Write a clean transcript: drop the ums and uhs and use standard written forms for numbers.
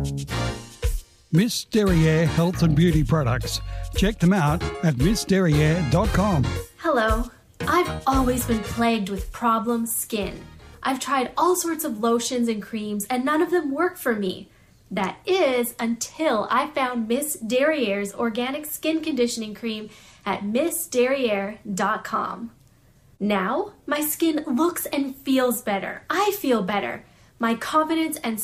Miss Derriere Health and Beauty Products. Check them out at missderriere.com. Hello. I've always been plagued with problem skin. I've tried all sorts of lotions and creams and none of them work for me. That is until I found Miss Derriere's organic skin conditioning cream at missderriere.com. Now, my skin looks and feels better. I feel better. My confidence and